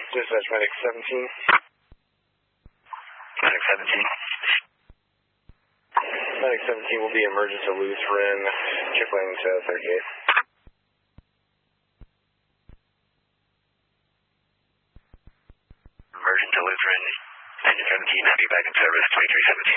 Dispatch Medic 17. Medic 17. Medic 17 will be emergent to Lutheran, Kipling to 38. Emergent to Lutheran, engine 17, have you back in service, 2317.